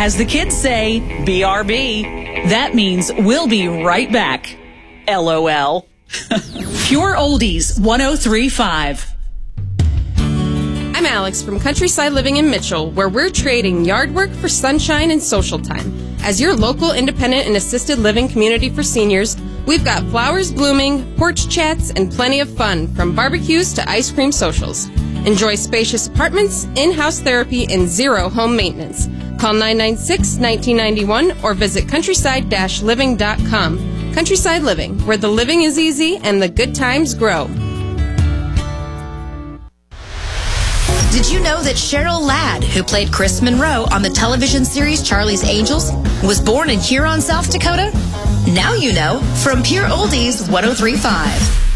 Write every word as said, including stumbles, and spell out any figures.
As the kids say, B R B. That means we'll be right back. L O L. Pure Oldies one oh three point five. I'm Alex from Countryside Living in Mitchell, where we're trading yard work for sunshine and social time. As your local independent and assisted living community for seniors, we've got flowers blooming, porch chats, and plenty of fun, from barbecues to ice cream socials. Enjoy spacious apartments, in-house therapy, and zero home maintenance. Call nine nine six, one nine nine one or visit countryside dash living dot com. Countryside Living, where the living is easy and the good times grow. Did you know that Cheryl Ladd, who played Chris Monroe on the television series Charlie's Angels, was born in Huron, South Dakota? Now you know from Pure Oldies one oh three point five.